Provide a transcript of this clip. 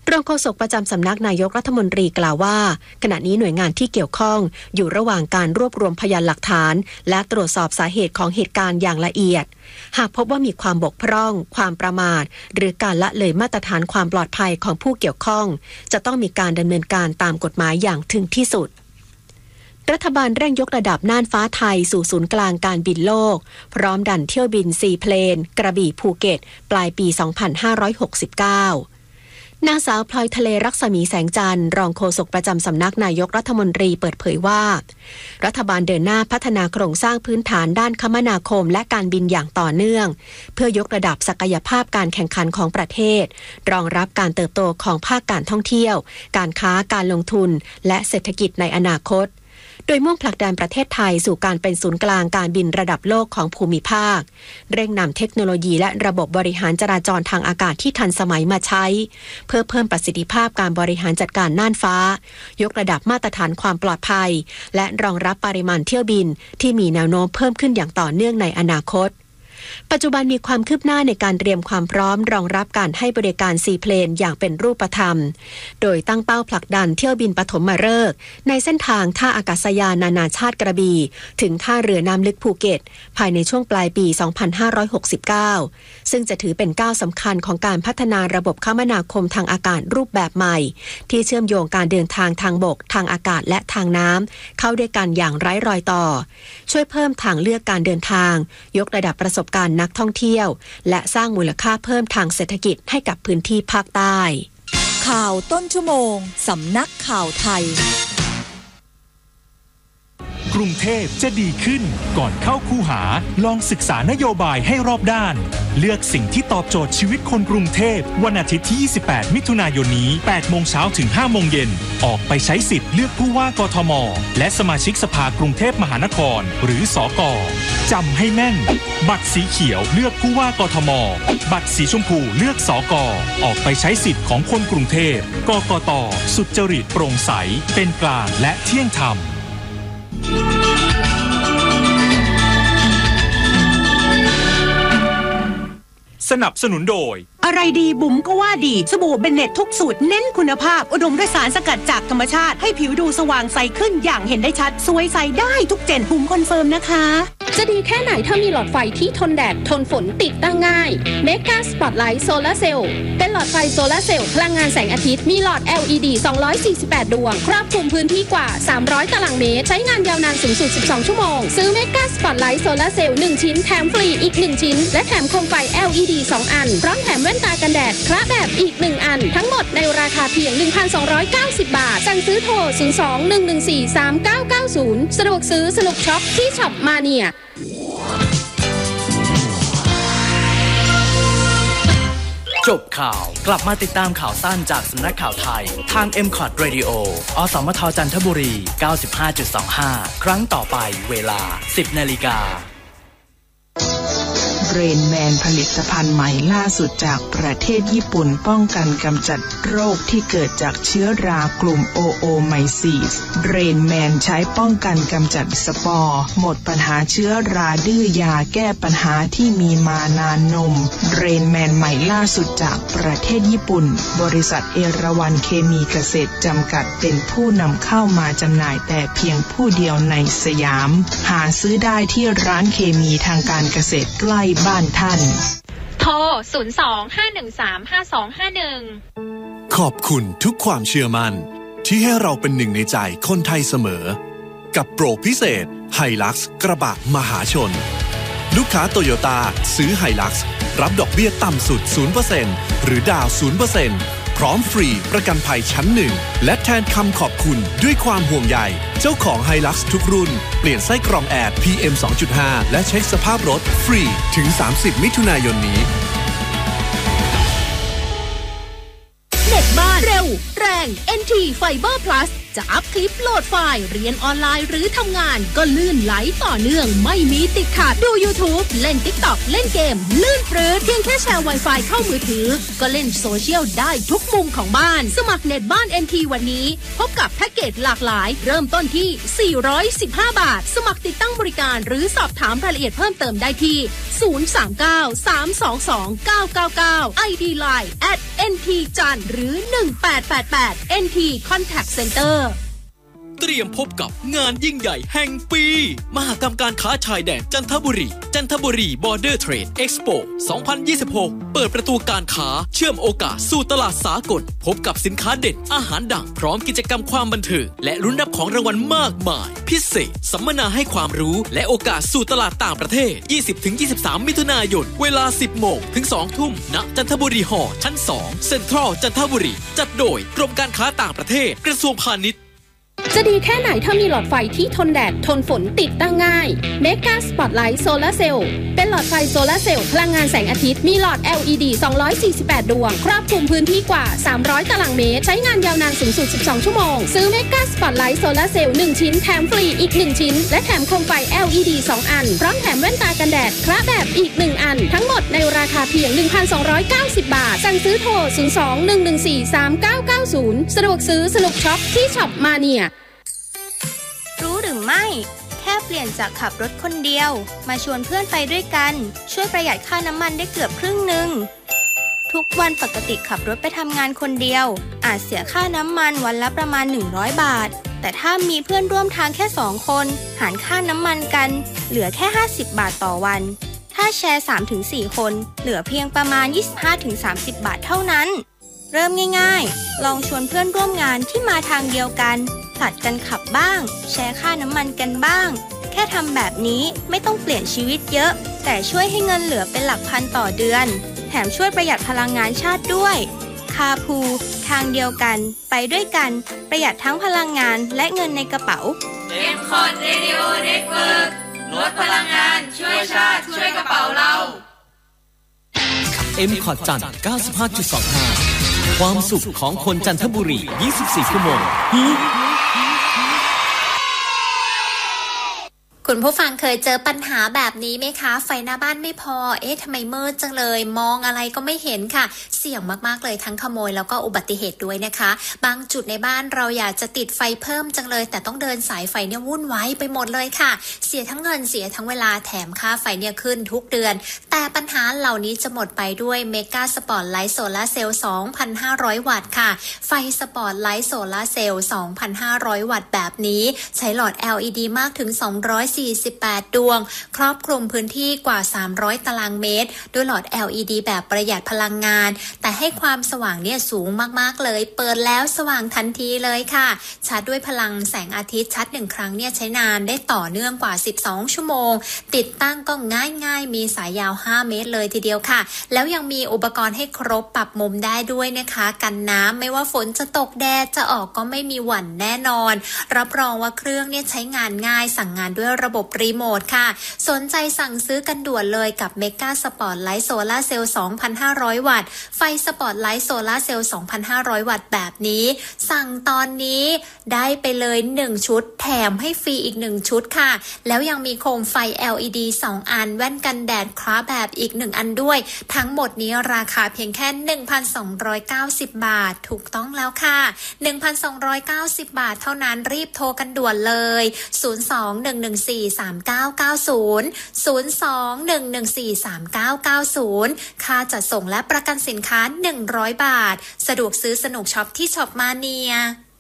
รองโฆษกประจำสำนักนายกรัฐมนตรีกล่าวว่าขณะนี้หน่วยงานที่เกี่ยวข้องอยู่ระหว่างการรวบรวมพยานหลักฐานและตรวจสอบสาเหตุของเหตุการณ์อย่างละเอียดหากพบว่ามีความบกพร่องความประมาทหรือการละเลยมาตรฐานความปลอดภัยของผู้เกี่ยวข้องจะต้องมีการดำเนินการตามกฎหมายอย่างถึงที่สุดรัฐบาลเร่งยกระดับน่านฟ้าไทยสู่ศูนย์กลางการบินโลกพร้อมดันเที่ยวบินซีเพลนกระบี่ภูเก็ตปลายปี 2569นางสาวพลอยทะเลรักษมีแสงจันทร์รองโฆษกประจำสำนักนายกรัฐมนตรีเปิดเผยว่ารัฐบาลเดินหน้าพัฒนาโครงสร้างพื้นฐานด้านคมนาคมและการบินอย่างต่อเนื่องเพื่อยกระดับศักยภาพการแข่งขันของประเทศรองรับการเติบโตของภาคการท่องเที่ยวการค้าการลงทุนและเศรษฐกิจในอนาคตโดยมุ่งผลักดันประเทศไทยสู่การเป็นศูนย์กลางการบินระดับโลกของภูมิภาคเร่งนำเทคโนโลยีและระบบบริหารจราจรทางอากาศที่ทันสมัยมาใช้เพื่อเพิ่มประสิทธิภาพการบริหารจัดการน่านฟ้ายกระดับมาตรฐานความปลอดภัยและรองรับปริมาณเที่ยวบินที่มีแนวโน้มเพิ่มขึ้นอย่างต่อเนื่องในอนาคตปัจจุบันมีความคืบหน้าในการเตรียมความพร้อมรองรับการให้บริการซีเพลนอย่างเป็นรูปธรรมโดยตั้งเป้าผลักดันเที่ยวบินปฐมฤกษ์ในเส้นทางท่าอากาศยานนานาชาติกระบี่ถึงท่าเรือน้ำลึกภูเก็ตภายในช่วงปลายปี 2569 ซึ่งจะถือเป็นก้าวสำคัญของการพัฒนาระบบคมนาคมทางอากาศรูปแบบใหม่ที่เชื่อมโยงการเดินทางทางบกทางอากาศและทางน้ำเข้าด้วยกันอย่างไร้รอยต่อช่วยเพิ่มทางเลือกการเดินทางยกระดับประสบการณ์นักท่องเที่ยวและสร้างมูลค่าเพิ่มทางเศรษฐกิจให้กับพื้นที่ภาคใต้ข่าวต้นชั่วโมงสำนักข่าวไทยกรุงเทพจะดีขึ้นก่อนเข้าคูหาลองศึกษานโยบายให้รอบด้านเลือกสิ่งที่ตอบโจทย์ชีวิตคนกรุงเทพวันอาทิตย์ที่ 28 มิถุนายนนี้ 8 โมงเช้าถึง 5 โมงเย็นออกไปใช้สิทธิ์เลือกผู้ว่ากทมและสมาชิกสภากรุงเทพมหานครหรือสก.จำให้แม่นบัตรสีเขียวเลือกผู้ว่ากทมบัตรสีชมพูเลือกสก.ออกไปใช้สิทธิ์ของคนกรุงเทพกกต.สุจริตโปร่งใสเป็นกลางและเที่ยงธรรมสนับสนุนโดยอะไรดีบุ๋มก็ว่าดีสบู่เบนเน็ตทุกสูตรเน้นคุณภาพอุดมด้วยสารสกัดจากธรรมชาติให้ผิวดูสว่างใสขึ้นอย่างเห็นได้ชัดสวยใสได้ทุกเจนบุ๋มคอนเฟิร์มนะคะจะดีแค่ไหนถ้ามีหลอดไฟที่ทนแดดทนฝนติดตั้งง่ายเมกาสปอตไลท์โซลาร์เซลล์เป็นหลอดไฟโซลาร์เซลล์พลังงานแสงอาทิตย์มีหลอด LED 248 ดวงครอบคลุมพื้นที่กว่า300ตารางเมตรใช้งานยาวนานสูงสุด12ชั่วโมงซื้อเมกาสปอตไลท์โซลาร์เซลล์1ชิ้นแถมฟรีอีก1ชิ้นและแถมโคมไฟ LED 2 อันพร้อมแถมแว่นตากันแดดคละแบบอีก1อันทั้งหมดในราคาเพียง 1,290 บาทสั่งซื้อโทร 02-114-3990 สะดวกซื้อสนุกช็อปที่ช็อปมาเนียจบข่าวกลับมาติดตามข่าวสั้นจากสำนักข่าวไทยทาง MCOT Radio อสมทจันทบุรี 95.25 ครั้งต่อไปเวลา 10 นาฬิกาเรนแมนผลิตภัณฑ์ใหม่ล่าสุดจากประเทศญี่ปุ่นป้องกันกำจัดโรคที่เกิดจากเชื้อรากลุ่มโอโอไมซีสเรนแมนใช้ป้องกันกำจัดสปอร์หมดปัญหาเชื้อราดื้อยาแก้ปัญหาที่มีมานานนมเรนแมนใหม่ล่าสุดจากประเทศญี่ปุ่นบริษัทเอราวัณเคมีเกษตรจำกัดเป็นผู้นำเข้ามาจำหน่ายแต่เพียงผู้เดียวในสยามหาซื้อได้ที่ร้านเคมีทางการเกษตรใกล้บ้านท่านโทร 02-513-5251 ขอบคุณทุกความเชื่อมั่นที่ให้เราเป็นหนึ่งในใจคนไทยเสมอกับโปรพิเศษ Hilux กระบะมหาชนลูกค้าโตโยต้าซื้อ Hilux รับดอกเบี้ยต่ำสุด 0% หรือดาว 0%พร้อมฟรีประกันภัยชั้น1และแทนคำขอบคุณด้วยความห่วงใยเจ้าของ Hilux ทุกรุ่นเปลี่ยนไส้กรองแอร์ PM 2.5 และเช็คสภาพรถฟรีถึง30มิถุนายนนี้เน็ตบ้านเร็วแรง NT Fiber Plus จะอัพคลิปโหลดไฟล์เรียนออนไลน์หรือทำงานก็ลื่นไหลต่อเนื่องไม่มีติดขัดดู YouTube เล่น TikTok เล่นเกมลื่นปรื้ดเพียงแค่แชร์ Wi-Fi เข้ามือถือก็เล่นโซเชียลได้ทุกมุมของบ้านสมัครเน็ตบ้าน NT วันนี้พบกับแพ็กเกจหลากหลายเริ่มต้นที่415 บาทสมัครติดตั้งบริการหรือสอบถามรายละเอียดเพิ่มเติมได้ที่039-322-999 ID Line @NT-JAN หรือ1888 NT Contact Center เตรียมพบกับงานยิ่งใหญ่แห่งปีมหกรรมการค้าชายแดนจันทบุรีบอร์เดอร์เทรดเอ็กซ์โป 2026 เปิดประตูการค้าเชื่อมโอกาสสู่ตลาดสากลพบกับสินค้าเด็ดอาหารดังพร้อมกิจกรรมความบันเทิงและลุ้นรับของรางวัลมากมายพิเศษสัมมนาให้ความรู้และโอกาสสู่ตลาดต่างประเทศ 20-23 มิถุนายนเวลา 10 โมงถึง 2 ทุ่มณจันทบุรีฮอลล์ชั้น 2 เซ็นทรัลจันทบุรีจัดโดยกรมการค้าต่างประเทศกระทรวงพาณิชย์จะดีแค่ไหนถ้ามีหลอดไฟที่ทนแดดทนฝนติดตั้งง่าย Mega Spotlight Solar Cell เป็นหลอดไฟโซลาร์เซลล์พลังงานแสงอาทิตย์มีหลอด LED 248 ดวงครอบคลุมพื้นที่กว่า300ตารางเมตรใช้งานยาวนานสูงสุด12ชั่วโมงซื้อ Mega Spotlight Solar Cell 1 ชิ้นแถมฟรีอีก1ชิ้นและแถมโคมไฟ LED 2 อันพร้อมแถมแว่นตากันแดดคละแบบอีก1อันทั้งหมดในราคาเพียง 1,290 บาทสั่งซื้อโทร 02-114-3990 สะดวกซื้อสนุกช็อปที่ช็อปมาเนียรู้หรือไม่แค่เปลี่ยนจากขับรถคนเดียวมาชวนเพื่อนไปด้วยกันช่วยประหยัดค่าน้ำมันได้เกือบครึ่งนึงทุกวันปกติขับรถไปทำงานคนเดียวอาจเสียค่าน้ำมันวันละประมาณ100 บาทแต่ถ้ามีเพื่อนร่วมทางแค่2 คนหารค่าน้ำมันกันเหลือแค่50 บาทต่อวันถ้าแชร์ 3-4 คนเหลือเพียงประมาณ 25-30 บาทเท่านั้นเริ่มง่ายๆลองชวนเพื่อนร่วมงานที่มาทางเดียวกันผลัดกันขับบ้างแชร์ค่าน้ำมันกันบ้างแค่ทำแบบนี้ไม่ต้องเปลี่ยนชีวิตเยอะแต่ช่วยให้เงินเหลือเป็นหลักพันต่อเดือนแถมช่วยประหยัดพลังงานชาติด้วยคาพูทางเดียวกันไปด้วยกันประหยัดทั้งพลังงานและเงินในกระเป๋า M-Cod Radio Network ลดพลังงานช่วยชาติช่วยกระเป๋าเรา M-Cod จันทร์ 95.25 ความสุขของคนจันทบุรี 24 ชั่วโมงคุณผู้ฟังเคยเจอปัญหาแบบนี้ไหมคะไฟหน้าบ้านไม่พอทำไมมืดจังเลยมองอะไรก็ไม่เห็นค่ะเสี่ยงมากๆเลยทั้งขโมยแล้วก็อุบัติเหตุด้วยนะคะบางจุดในบ้านเราอยากจะติดไฟเพิ่มจังเลยแต่ต้องเดินสายไฟเนี่ยวุ่นวายไปหมดเลยค่ะเสียทั้งเงินเสียทั้งเวลาแถมค่าไฟเนี่ยขึ้นทุกเดือนแต่ปัญหาเหล่านี้จะหมดไปด้วยเมกาสปอตไลท์โซลาร์เซลล์ 2,500 วัตต์ค่ะไฟสปอตไลท์โซลาร์เซลล์ 2,500 วัตต์แบบนี้ใช้หลอด LED มากถึง248 ดวงครอบคลุมพื้นที่กว่า300ตารางเมตรด้วยหลอด LED แบบประหยัดพลังงานแต่ให้ความสว่างเนี่ยสูงมากๆเลยเปิดแล้วสว่างทันทีเลยค่ะชาร์จด้วยพลังแสงอาทิตย์ชาร์จ1ครั้งเนี่ยใช้นานได้ต่อเนื่องกว่า12ชั่วโมงติดตั้งก็ง่ายๆมีสายยาว5เมตรเลยทีเดียวค่ะแล้วยังมีอุปกรณ์ให้ครบปรับมุมได้ด้วยนะคะกันน้ำไม่ว่าฝนจะตกแดดจะออกก็ไม่มีหวั่นแน่นอนรับรองว่าเครื่องเนี่ยใช้งานง่ายสั่งงานด้วยระบบรีโมทค่ะสนใจสั่งซื้อกันด่วนเลยกับ Mega Spotlight Solar Cell 2,500 วัตต์ไฟ Spotlight Solar Cell 2,500 วัตต์แบบนี้สั่งตอนนี้ได้ไปเลย1ชุดแถมให้ฟรีอีก1ชุดค่ะแล้วยังมีโคมไฟ LED 2 อันแว่นกันแดดคล้าแบบอีก1อันด้วยทั้งหมดนี้ราคาเพียงแค่ 1,290 บาทถูกต้องแล้วค่ะ 1,290 บาทเท่านั้นรีบโทรกันด่วนเลย02-114-3990 02-114-3990 ค่าจัดส่งและประกันสินค้า100 บาทสะดวกซื้อสนุกช็อปที่ช็อปมาเนีย